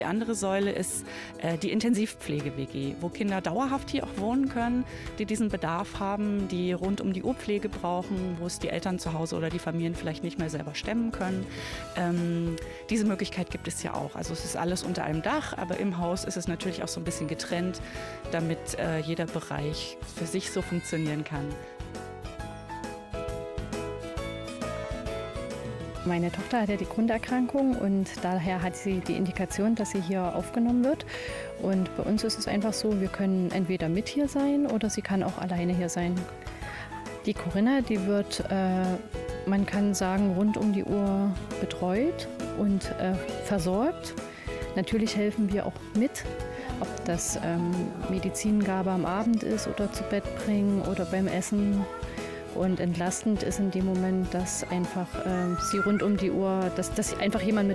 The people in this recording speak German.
Die andere Säule ist die Intensivpflege-WG, wo Kinder dauerhaft hier auch wohnen können, die diesen Bedarf haben, die rund um die Uhr Pflege brauchen, wo es die Eltern zu Hause oder die Familien vielleicht nicht mehr selber stemmen können. Diese Möglichkeit gibt es ja auch. Also es ist alles unter einem Dach, aber im Haus ist es natürlich auch so ein bisschen getrennt, damit jeder Bereich für sich so funktionieren kann. Meine Tochter hat ja die Grunderkrankung und daher hat sie die Indikation, dass sie hier aufgenommen wird. Und bei uns ist es einfach so, wir können entweder mit hier sein oder sie kann auch alleine hier sein. Die Corinna, die wird, man kann sagen, rund um die Uhr betreut und versorgt. Natürlich helfen wir auch mit, ob das Medizingabe am Abend ist oder zu Bett bringen oder beim Essen. Und entlastend ist in dem Moment, dass einfach sie rund um die Uhr, dass einfach jemand mit